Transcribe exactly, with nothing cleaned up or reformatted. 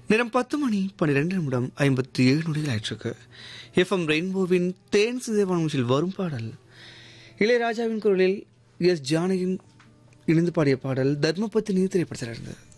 நேரம் பத்து மணி பன்னிரெண்டு நிமிடம் ஐம்பத்தி ஏழு நொடிகள் ஆயிற்றுக்கு. எஃப்எம் ரெயின்போவின் தேன் சிதைவானத்தில் வரும் பாடல் இளையராஜாவின் குரலில் எஸ் ஜானகியின் இணைந்து பாடிய பாடல் தர்மபத்தினி திரைப்படத்தில் இருந்தது.